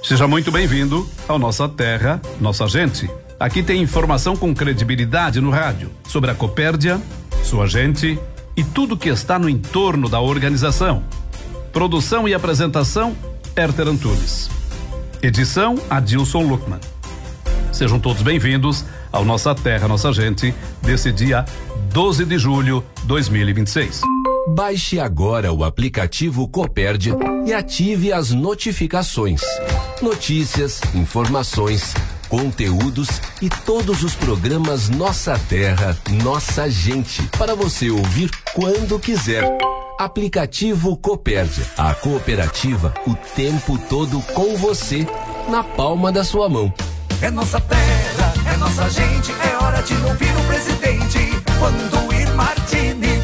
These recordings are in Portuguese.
Seja muito bem-vindo ao Nossa Terra, Nossa Gente. Aqui tem informação com credibilidade no rádio sobre a Copérdia, sua gente e tudo que está no entorno da organização. Produção e apresentação, Herter Antunes. Edição, Adilson Luckman. Sejam todos bem-vindos ao Nossa Terra, Nossa Gente, desse dia 12 de julho de 2026. Baixe agora o aplicativo Copérdia e ative as notificações. Notícias, informações, conteúdos e todos os programas Nossa Terra, Nossa Gente, para você ouvir quando quiser. Aplicativo Copérdia, a cooperativa o tempo todo com você, na palma da sua mão. É nossa terra, é nossa gente, é hora de ouvir o presidente, Vanduir Martini.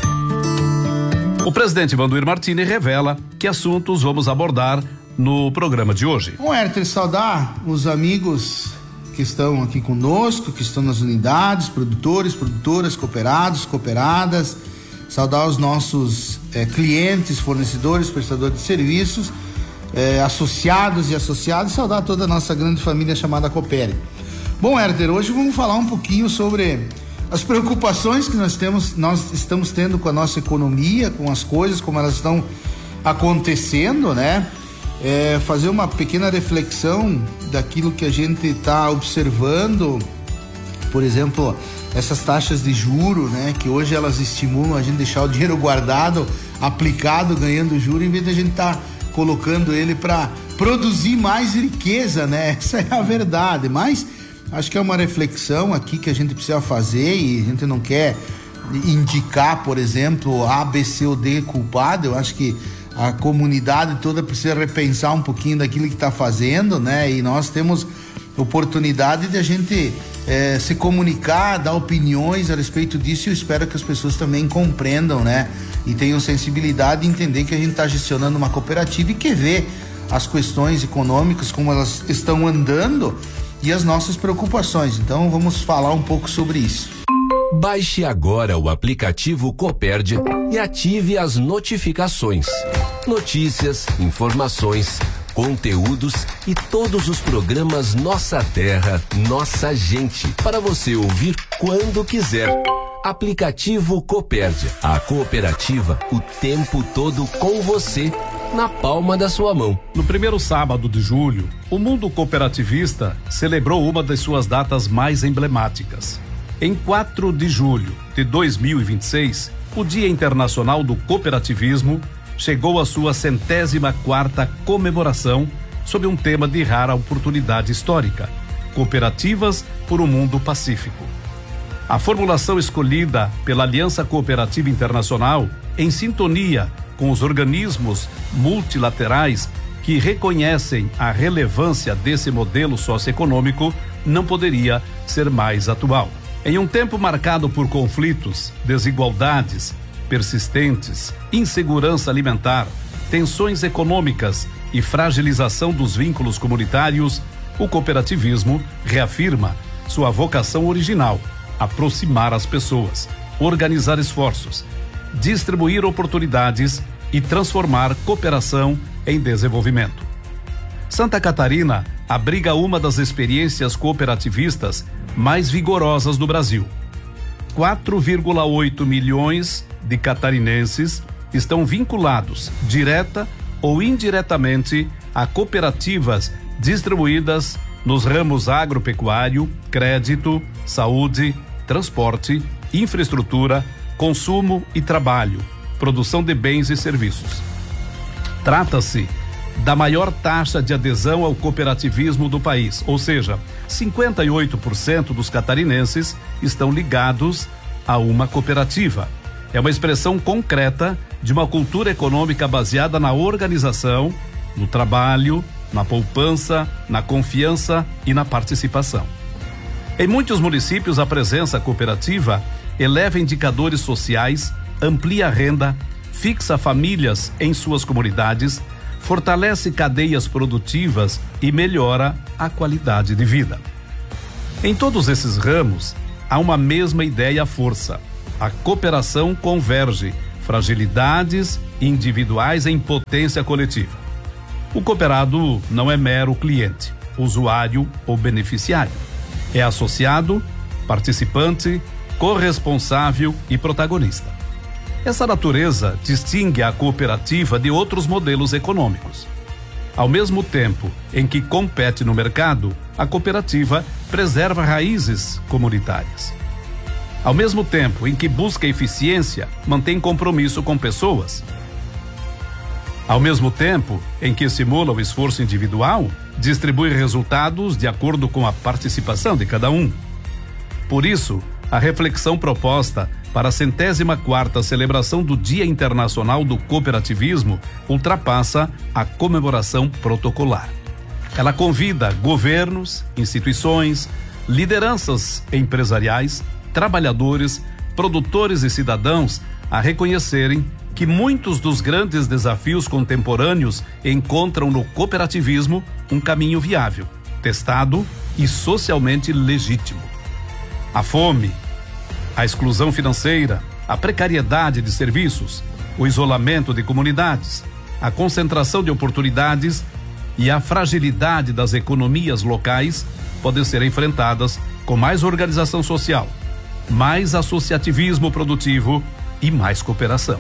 O presidente Vanduir Martini revela que assuntos vamos abordar no programa de hoje. Bom, Herter, saudar os amigos que estão aqui conosco, que estão nas unidades, produtores, produtoras, cooperados, cooperadas, saudar os nossos clientes, fornecedores, prestadores de serviços, associados e associadas, saudar toda a nossa grande família chamada Coopere. Bom, Herter, hoje vamos falar um pouquinho sobre as preocupações que nós estamos tendo com a nossa economia, com as coisas, como elas estão acontecendo, né? Fazer uma pequena reflexão daquilo que a gente está observando, por exemplo, essas taxas de juro, né? Que hoje elas estimulam a gente deixar o dinheiro guardado, aplicado, ganhando juro, em vez de a gente estar colocando ele para produzir mais riqueza, né? Essa é a verdade, mas acho que é uma reflexão aqui que a gente precisa fazer e a gente não quer indicar, por exemplo, A, B, C ou D culpado. Eu acho que a comunidade toda precisa repensar um pouquinho daquilo que está fazendo, né? E nós temos oportunidade de a gente se comunicar, dar opiniões a respeito disso, e eu espero que as pessoas também compreendam, né? E tenham sensibilidade de entender que a gente está gestionando uma cooperativa e quer ver as questões econômicas, como elas estão andando e as nossas preocupações. Então vamos falar um pouco sobre isso. Baixe agora o aplicativo Copérdia e ative as notificações. Notícias, informações, conteúdos e todos os programas Nossa Terra, Nossa Gente, para você ouvir quando quiser. Aplicativo Copérdia, a cooperativa o tempo todo com você, na palma da sua mão. No primeiro sábado de julho, o mundo cooperativista celebrou uma das suas datas mais emblemáticas. Em 4 de julho de 2026, o Dia Internacional do Cooperativismo chegou à sua 104ª comemoração sob um tema de rara oportunidade histórica: cooperativas por um mundo pacífico. A formulação escolhida pela Aliança Cooperativa Internacional, em sintonia com os organismos multilaterais que reconhecem a relevância desse modelo socioeconômico, não poderia ser mais atual. Em um tempo marcado por conflitos, desigualdades persistentes, insegurança alimentar, tensões econômicas e fragilização dos vínculos comunitários, o cooperativismo reafirma sua vocação original: aproximar as pessoas, organizar esforços, distribuir oportunidades e transformar cooperação em desenvolvimento. Santa Catarina abriga uma das experiências cooperativistas mais vigorosas do Brasil. 4,8 milhões de catarinenses estão vinculados, direta ou indiretamente, a cooperativas distribuídas nos ramos agropecuário, crédito, saúde, transporte, infraestrutura, consumo e trabalho, produção de bens e serviços. Trata-se da maior taxa de adesão ao cooperativismo do país, ou seja, 58% dos catarinenses estão ligados a uma cooperativa. É uma expressão concreta de uma cultura econômica baseada na organização, no trabalho, na poupança, na confiança e na participação. Em muitos municípios, a presença cooperativa eleva indicadores sociais, amplia a renda, fixa famílias em suas comunidades, fortalece cadeias produtivas e melhora a qualidade de vida. Em todos esses ramos, há uma mesma ideia força: a cooperação converge fragilidades individuais em potência coletiva. O cooperado não é mero cliente, usuário ou beneficiário. É associado, participante, corresponsável e protagonista. Essa natureza distingue a cooperativa de outros modelos econômicos. Ao mesmo tempo em que compete no mercado, a cooperativa preserva raízes comunitárias. Ao mesmo tempo em que busca eficiência, mantém compromisso com pessoas. Ao mesmo tempo em que simula o esforço individual, distribui resultados de acordo com a participação de cada um. Por isso, a reflexão proposta para a 104ª celebração do Dia Internacional do Cooperativismo ultrapassa a comemoração protocolar. Ela convida governos, instituições, lideranças empresariais, trabalhadores, produtores e cidadãos a reconhecerem que muitos dos grandes desafios contemporâneos encontram no cooperativismo um caminho viável, testado e socialmente legítimo. A fome, a exclusão financeira, a precariedade de serviços, o isolamento de comunidades, a concentração de oportunidades e a fragilidade das economias locais podem ser enfrentadas com mais organização social, mais associativismo produtivo e mais cooperação.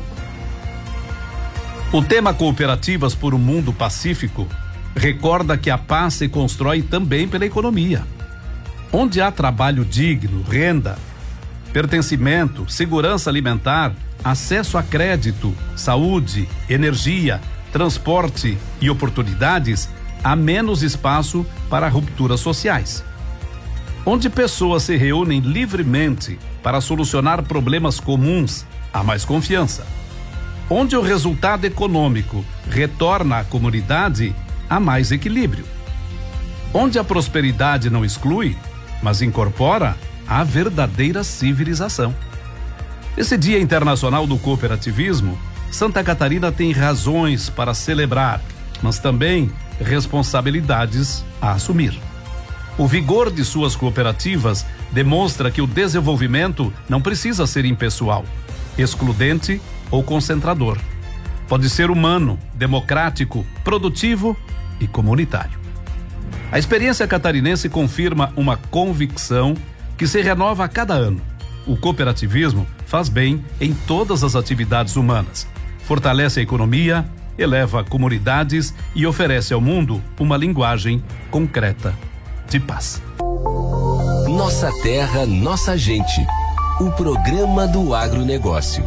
O tema Cooperativas por um Mundo Pacífico recorda que a paz se constrói também pela economia. Onde há trabalho digno, renda, pertencimento, segurança alimentar, acesso a crédito, saúde, energia, transporte e oportunidades, há menos espaço para rupturas sociais. Onde pessoas se reúnem livremente para solucionar problemas comuns, há mais confiança. Onde o resultado econômico retorna à comunidade, há mais equilíbrio. Onde a prosperidade não exclui, mas incorpora a verdadeira civilização. Esse Dia Internacional do Cooperativismo, Santa Catarina tem razões para celebrar, mas também responsabilidades a assumir. O vigor de suas cooperativas demonstra que o desenvolvimento não precisa ser impessoal, excludente ou concentrador. Pode ser humano, democrático, produtivo e comunitário. A experiência catarinense confirma uma convicção que se renova a cada ano. O cooperativismo faz bem em todas as atividades humanas, fortalece a economia, eleva comunidades e oferece ao mundo uma linguagem concreta de paz. Nossa terra, nossa gente. O programa do agronegócio.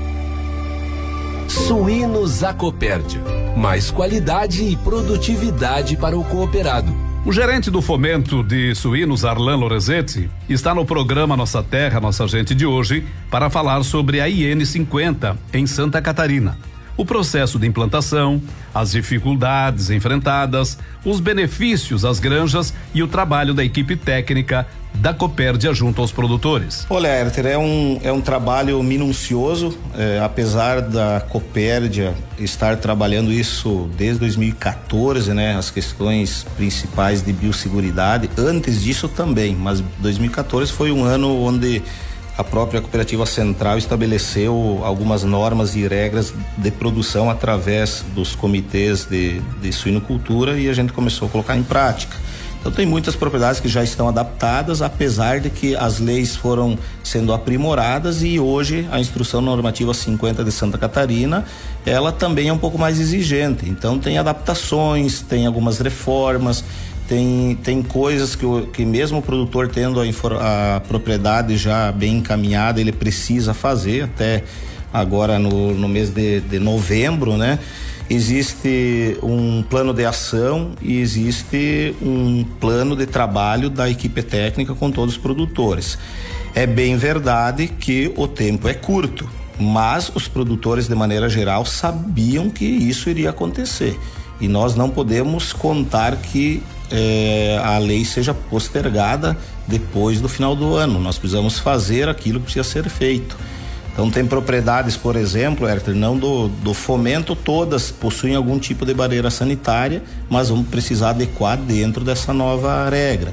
Suínos Acopérdia. Mais qualidade e produtividade para o cooperado. O gerente do fomento de suínos, Arlan Lorenzetti, está no programa Nossa Terra, Nossa Gente de hoje para falar sobre a IN 50 em Santa Catarina. O processo de implantação, as dificuldades enfrentadas, os benefícios às granjas e o trabalho da equipe técnica da Copérdia junto aos produtores. Olha, Herter, é um trabalho minucioso, apesar da Copérdia estar trabalhando isso desde 2014, né? As questões principais de biosseguridade, antes disso também, mas 2014 foi um ano onde a própria Cooperativa Central estabeleceu algumas normas e regras de produção através dos comitês de suinocultura e a gente começou a colocar em prática. Então tem muitas propriedades que já estão adaptadas, apesar de que as leis foram sendo aprimoradas e hoje a Instrução Normativa 50 de Santa Catarina, ela também é um pouco mais exigente. Então tem adaptações, tem algumas reformas, tem coisas que mesmo o produtor tendo a propriedade já bem encaminhada, ele precisa fazer até agora no mês de novembro, né? Existe um plano de ação e existe um plano de trabalho da equipe técnica com todos os produtores. É bem verdade que o tempo é curto, mas os produtores de maneira geral sabiam que isso iria acontecer e nós não podemos contar que a lei seja postergada depois do final do ano. Nós precisamos fazer aquilo que precisa ser feito. Então tem propriedades, por exemplo, Herter, não do fomento, todas possuem algum tipo de barreira sanitária, mas vamos precisar adequar dentro dessa nova regra.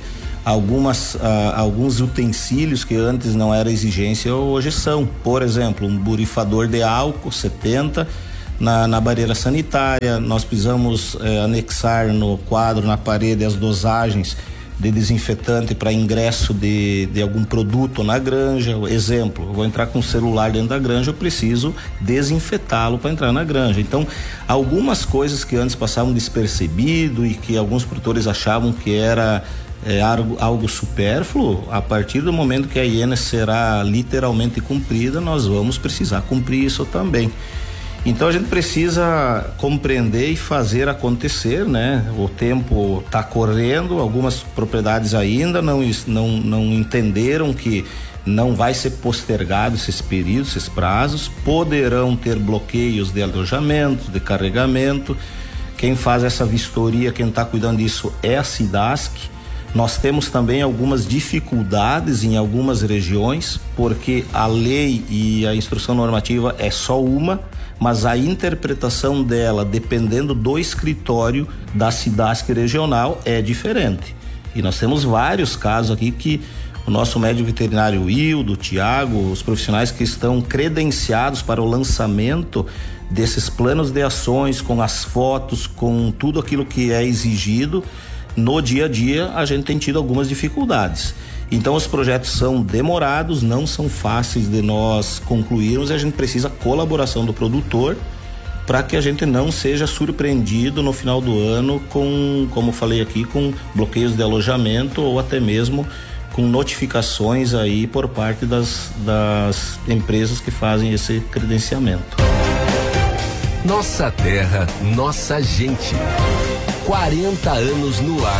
Alguns utensílios que antes não era exigência, hoje são. Por exemplo, um borrifador de álcool 70 na barreira sanitária. Nós precisamos anexar no quadro, na parede, as dosagens de desinfetante para ingresso de algum produto na granja. Exemplo, eu vou entrar com um celular dentro da granja, eu preciso desinfetá-lo para entrar na granja. Então, algumas coisas que antes passavam despercebido e que alguns produtores achavam que era algo supérfluo, a partir do momento que a IN será literalmente cumprida, nós vamos precisar cumprir isso também. Então a gente precisa compreender e fazer acontecer, né? O tempo está correndo, algumas propriedades ainda não entenderam que não vai ser postergado esses períodos, esses prazos, poderão ter bloqueios de alojamento, de carregamento. Quem faz essa vistoria, quem está cuidando disso é a SIDASC. Nós temos também algumas dificuldades em algumas regiões, porque a lei e a instrução normativa é só uma, mas a interpretação dela, dependendo do escritório da SIDASC regional, é diferente. E nós temos vários casos aqui que o nosso médico veterinário Wildo, o Tiago, os profissionais que estão credenciados para o lançamento desses planos de ações, com as fotos, com tudo aquilo que é exigido, no dia a dia a gente tem tido algumas dificuldades. Então os projetos são demorados, não são fáceis de nós concluirmos, e a gente precisa colaboração do produtor para que a gente não seja surpreendido no final do ano com, como falei aqui, com bloqueios de alojamento ou até mesmo com notificações aí por parte das empresas que fazem esse credenciamento. Nossa terra, nossa gente. 40 anos no ar.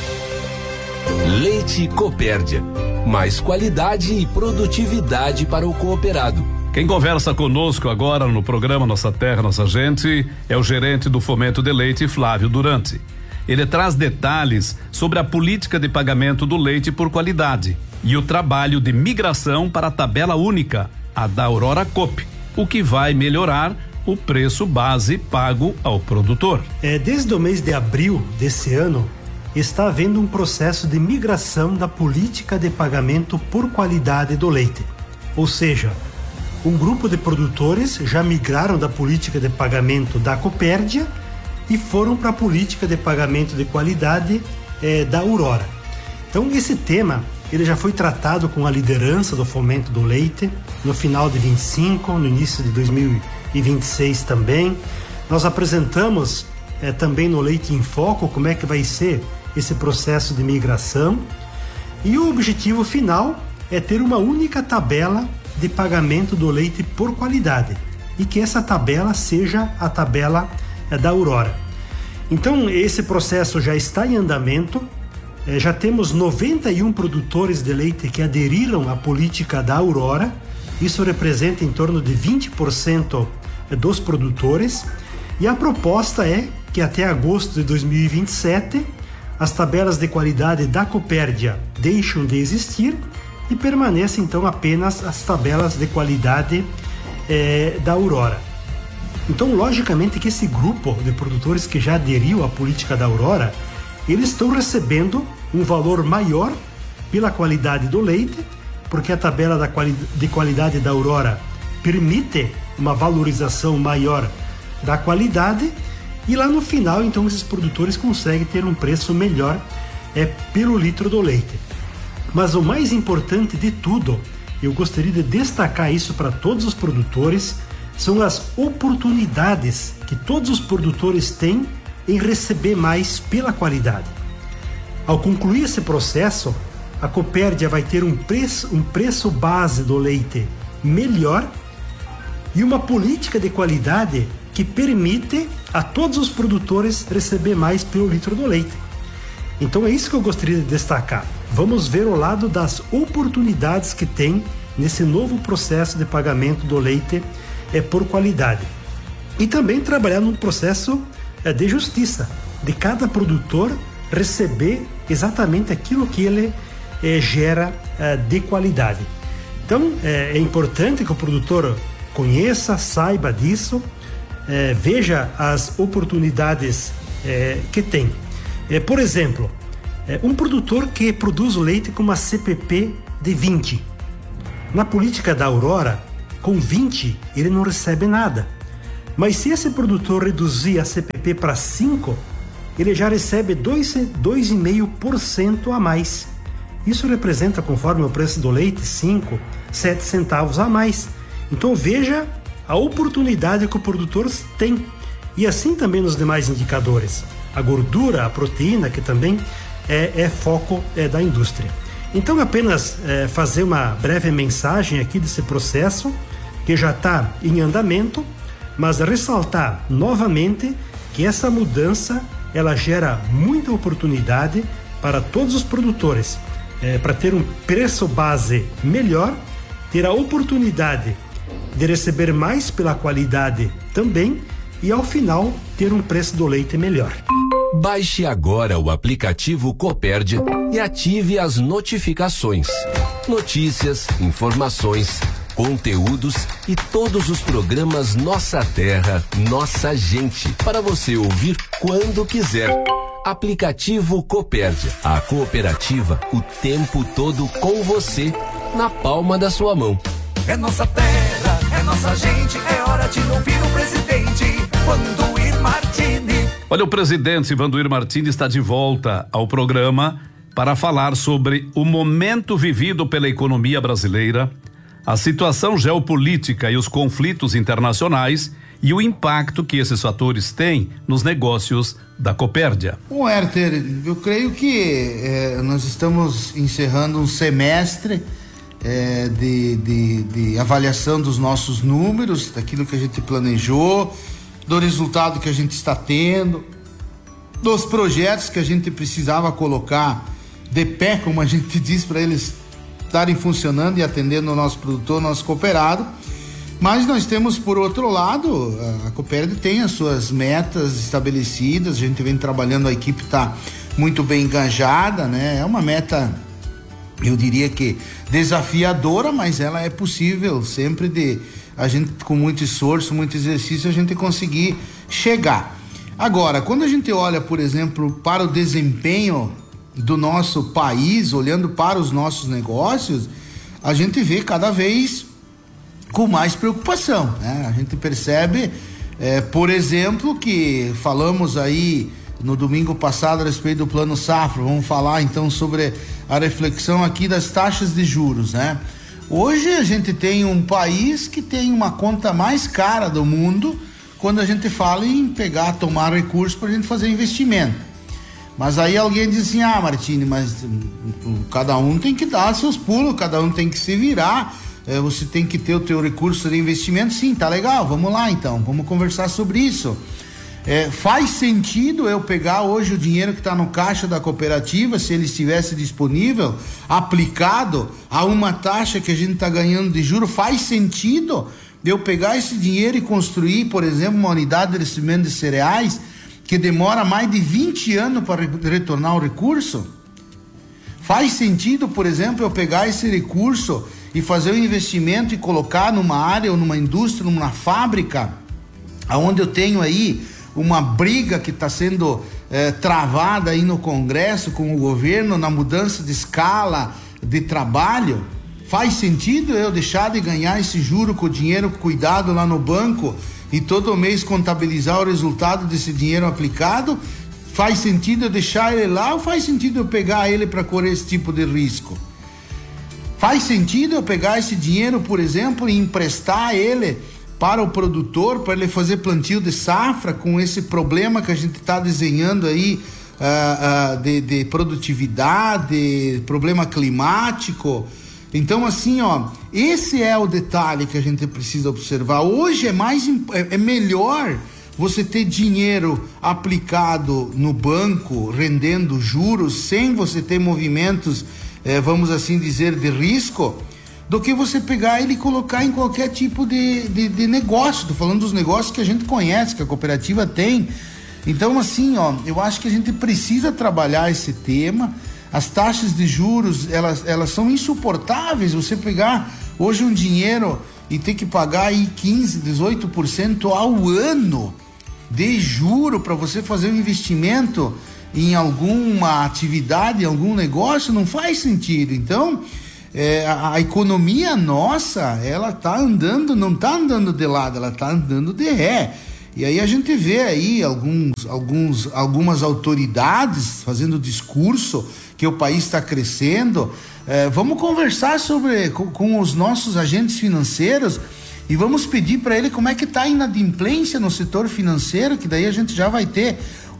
Leite Copérdia. Mais qualidade e produtividade para o cooperado. Quem conversa conosco agora no programa Nossa Terra, Nossa Gente é o gerente do Fomento de Leite, Flávio Durante. Ele traz detalhes sobre a política de pagamento do leite por qualidade e o trabalho de migração para a tabela única, a da Aurora Coop, o que vai melhorar o preço base pago ao produtor. Desde o mês de abril desse ano, está havendo um processo de migração da política de pagamento por qualidade do leite. Ou seja, um grupo de produtores já migraram da política de pagamento da Copérdia e foram para a política de pagamento de qualidade da Aurora. Então esse tema ele já foi tratado com a liderança do Fomento do Leite no final de 25, no início de 2026 também. Nós apresentamos também no Leite em Foco como é que vai ser esse processo de migração, e o objetivo final é ter uma única tabela de pagamento do leite por qualidade e que essa tabela seja a tabela da Aurora. Então esse processo já está em andamento, já temos 91 produtores de leite que aderiram à política da Aurora, isso representa em torno de 20% dos produtores, e a proposta é que até agosto de 2027 as tabelas de qualidade da Copérdia deixam de existir e permanecem então apenas as tabelas de qualidade da Aurora. Então, logicamente que esse grupo de produtores que já aderiu à política da Aurora, eles estão recebendo um valor maior pela qualidade do leite, porque a tabela de qualidade da Aurora permite uma valorização maior da qualidade, e lá no final, então, esses produtores conseguem ter um preço melhor pelo litro do leite. Mas o mais importante de tudo, eu gostaria de destacar isso para todos os produtores, são as oportunidades que todos os produtores têm em receber mais pela qualidade. Ao concluir esse processo, a Copérdia vai ter um preço base do leite melhor e uma política de qualidade que permite a todos os produtores receber mais pelo litro do leite. Então é isso que eu gostaria de destacar. Vamos ver o lado das oportunidades que tem nesse novo processo de pagamento do leite por qualidade. E também trabalhar num processo de justiça, de cada produtor receber exatamente aquilo que ele gera de qualidade. Então é importante que o produtor conheça, saiba disso, veja as oportunidades que tem. Por exemplo, um produtor que produz o leite com uma CPP de 20. Na política da Aurora, com 20 ele não recebe nada. Mas se esse produtor reduzir a CPP para 5, ele já recebe 2,5% a mais. Isso representa, conforme o preço do leite, 5, 7 centavos a mais. Então veja a oportunidade que o produtor tem. E assim também nos demais indicadores. A gordura, a proteína, que também é foco da indústria. Então apenas fazer uma breve mensagem aqui desse processo que já está em andamento, mas ressaltar novamente que essa mudança ela gera muita oportunidade para todos os produtores, para ter um preço base melhor, ter a oportunidade de receber mais pela qualidade também e ao final ter um preço do leite melhor. Baixe agora o aplicativo Copérdia e ative as notificações. Notícias, informações, conteúdos e todos os programas Nossa Terra, Nossa Gente, para você ouvir quando quiser. Aplicativo Copérdia, a cooperativa o tempo todo com você, na palma da sua mão. É nossa terra, é nossa gente, é hora de ouvir o presidente, Vanduir Martini. Olha, o presidente Vanduir Martini está de volta ao programa para falar sobre o momento vivido pela economia brasileira, a situação geopolítica e os conflitos internacionais e o impacto que esses fatores têm nos negócios da Copérdia. Bom, Herter, eu creio que nós estamos encerrando um semestre de avaliação dos nossos números, daquilo que a gente planejou, do resultado que a gente está tendo, dos projetos que a gente precisava colocar de pé, como a gente diz, para eles estarem funcionando e atendendo o nosso produtor, o nosso cooperado. Mas nós temos, por outro lado, a Copérdia tem as suas metas estabelecidas, a gente vem trabalhando, a equipe está muito bem engajada, né? É uma meta, eu diria que desafiadora, mas ela é possível sempre de a gente, com muito esforço, muito exercício, a gente conseguir chegar. Agora, quando a gente olha, por exemplo, para o desempenho do nosso país, olhando para os nossos negócios, a gente vê cada vez com mais preocupação, né? A gente percebe, por exemplo, que falamos aí no domingo passado a respeito do Plano Safra. Vamos falar então sobre a reflexão aqui das taxas de juros, né? Hoje a gente tem um país que tem uma conta mais cara do mundo quando a gente fala em tomar recursos para a gente fazer investimento. Mas aí alguém diz assim, Martini, mas cada um tem que dar seus pulos, cada um tem que se virar, você tem que ter o teu recurso de investimento. Sim, tá legal, vamos lá então, vamos conversar sobre isso. Faz sentido eu pegar hoje o dinheiro que está no caixa da cooperativa, se ele estivesse disponível, aplicado a uma taxa que a gente está ganhando de juros? Faz sentido eu pegar esse dinheiro e construir, por exemplo, uma unidade de recebimento de cereais que demora mais de 20 anos para retornar o recurso? Faz sentido, por exemplo, eu pegar esse recurso e fazer um investimento e colocar numa área ou numa indústria, numa fábrica, onde eu tenho aí uma briga que está sendo travada aí no Congresso com o governo na mudança de escala de trabalho? Faz sentido eu deixar de ganhar esse juro com o dinheiro cuidado lá no banco e todo mês contabilizar o resultado desse dinheiro aplicado? Faz sentido eu deixar ele lá ou faz sentido eu pegar ele para correr esse tipo de risco? Faz sentido eu pegar esse dinheiro, por exemplo, e emprestar ele para o produtor, para ele fazer plantio de safra com esse problema que a gente está desenhando aí de produtividade, problema climático? Então, assim, esse é o detalhe que a gente precisa observar. Hoje é melhor você ter dinheiro aplicado no banco, rendendo juros, sem você ter movimentos, vamos assim dizer, de risco, do que você pegar ele e colocar em qualquer tipo de negócio. Estou falando dos negócios que a gente conhece, que a cooperativa tem. Então, assim, eu acho que a gente precisa trabalhar esse tema. As taxas de juros, elas são insuportáveis. Você pegar hoje um dinheiro e ter que pagar aí 15%, 18% ao ano de juro para você fazer um investimento em alguma atividade, em algum negócio, não faz sentido. Então, a economia nossa, ela tá andando, não tá andando de lado, ela tá andando de ré. E aí a gente vê aí algumas autoridades fazendo discurso que o país está crescendo. Vamos conversar com os nossos agentes financeiros e vamos pedir para ele como é que está a inadimplência no setor financeiro, que daí a gente já vai ter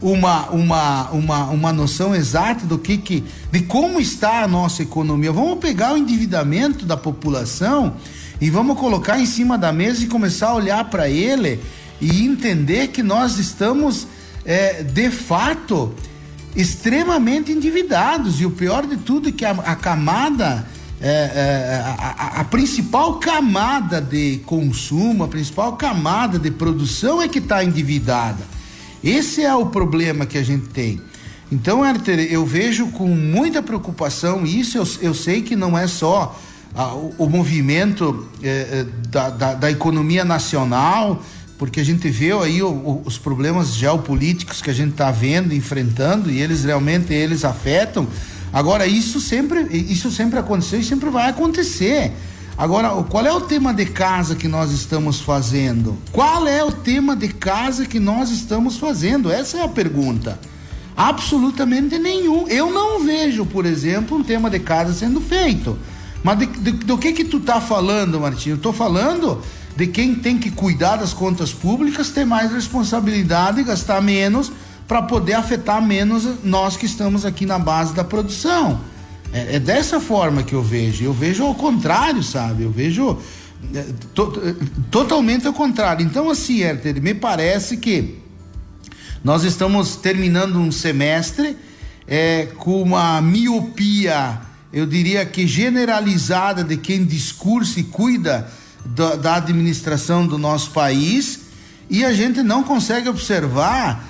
uma noção exata de como está a nossa economia. Vamos pegar o endividamento da população e vamos colocar em cima da mesa e começar a olhar para ele e entender que nós estamos, de fato, extremamente endividados. E o pior de tudo é que a camada, a principal camada de consumo, a principal camada de produção é que está endividada. Esse é o problema que a gente tem. Então, Herter, eu vejo com muita preocupação isso. Eu sei que não é só o movimento da economia nacional, porque a gente vê aí os problemas geopolíticos que a gente está vendo, enfrentando, e eles realmente afetam. Agora, isso sempre aconteceu e sempre vai acontecer. Agora, qual é o tema de casa que nós estamos fazendo? Qual é o tema de casa que nós estamos fazendo? Essa é a pergunta. Absolutamente nenhum. Eu não vejo, por exemplo, um tema de casa sendo feito. Mas do que tu tá falando, Martinho? Eu tô falando de quem tem que cuidar das contas públicas, ter mais responsabilidade e gastar menos para poder afetar menos nós que estamos aqui na base da produção. É dessa forma que eu vejo ao contrário, sabe? Eu vejo totalmente ao contrário. Então, assim, Herter, me parece que nós estamos terminando um semestre com uma miopia, eu diria que generalizada, de quem discursa e cuida da administração do nosso país, e a gente não consegue observar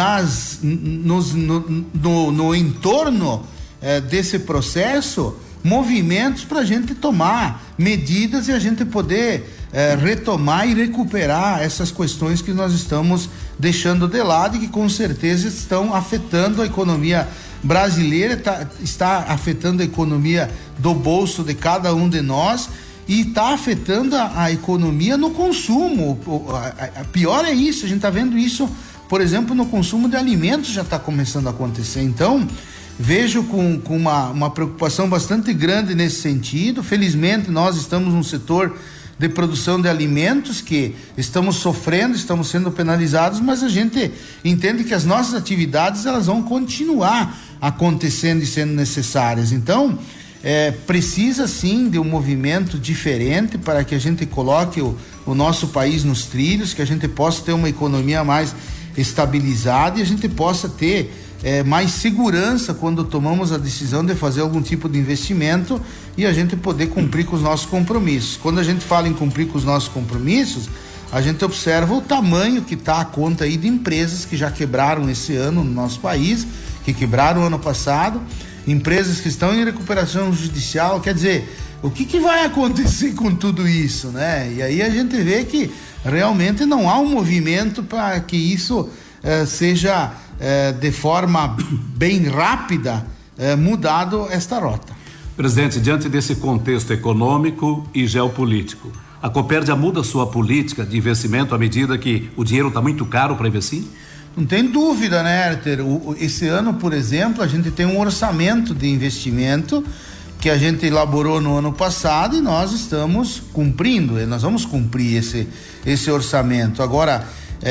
no entorno desse processo movimentos para a gente tomar medidas e a gente poder retomar e recuperar essas questões que nós estamos deixando de lado e que com certeza estão afetando a economia brasileira, está afetando a economia do bolso de cada um de nós e está afetando a economia no consumo. A pior é isso, a gente está vendo isso, por exemplo, no consumo de alimentos já está começando a acontecer. Então, vejo com uma preocupação bastante grande nesse sentido. Felizmente, nós estamos num setor de produção de alimentos que estamos sofrendo, estamos sendo penalizados, mas a gente entende que as nossas atividades elas vão continuar acontecendo e sendo necessárias. Então, precisa sim de um movimento diferente para que a gente coloque o nosso país nos trilhos, que a gente possa ter uma economia mais estabilizada e a gente possa ter mais segurança quando tomamos a decisão de fazer algum tipo de investimento e a gente poder cumprir com os nossos compromissos. Quando a gente fala em cumprir com os nossos compromissos, a gente observa o tamanho que está a conta aí de empresas que já quebraram esse ano no nosso país, que quebraram ano passado, empresas que estão em recuperação judicial. Quer dizer, o que vai acontecer com tudo isso, né? E aí a gente vê que realmente não há um movimento para que isso seja de forma bem rápida mudado esta rota. Presidente, diante desse contexto econômico e geopolítico, a Copérdia muda sua política de investimento à medida que o dinheiro está muito caro para investir? Não tem dúvida, né, Herter? Esse ano, por exemplo, a gente tem um orçamento de investimento que a gente elaborou no ano passado e nós estamos cumprindo, nós vamos cumprir esse orçamento. Agora,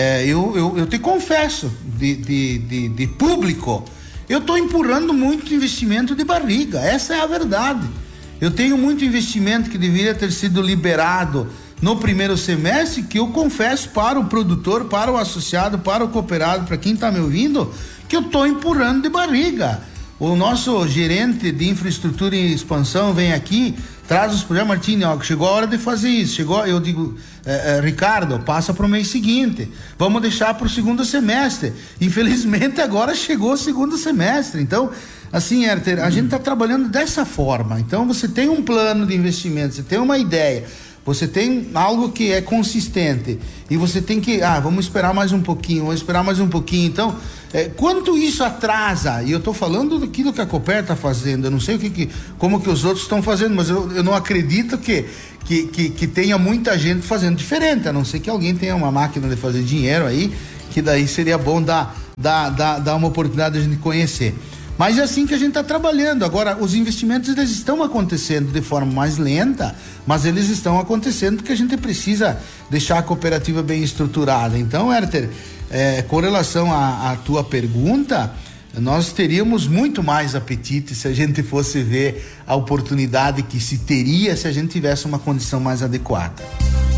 eu te confesso, de público, eu estou empurrando muito investimento de barriga, essa é a verdade. Eu tenho muito investimento que deveria ter sido liberado no primeiro semestre, que eu confesso para o produtor, para o associado, para o cooperado, para quem está me ouvindo, que eu estou empurrando de barriga. O nosso gerente de infraestrutura e expansão vem aqui, traz os projetos, Martinho, ó, chegou a hora de fazer isso, eu digo, Ricardo, passa para o mês seguinte, vamos deixar para o segundo semestre. Infelizmente agora chegou o segundo semestre. Então, assim, Herter, a gente está trabalhando dessa forma. Então você tem um plano de investimento, você tem uma ideia, você tem algo que é consistente e você tem que, vamos esperar mais um pouquinho, então, quanto isso atrasa, e eu estou falando daquilo que a Cooper está fazendo, eu não sei como que os outros estão fazendo, mas eu não acredito que tenha muita gente fazendo diferente, a não ser que alguém tenha uma máquina de fazer dinheiro aí, que daí seria bom dar uma oportunidade de a gente conhecer. Mas é assim que a gente está trabalhando. Agora, os investimentos eles estão acontecendo de forma mais lenta, mas eles estão acontecendo porque a gente precisa deixar a cooperativa bem estruturada. Então, Herter, com relação à tua pergunta, nós teríamos muito mais apetite se a gente fosse ver a oportunidade que se teria se a gente tivesse uma condição mais adequada.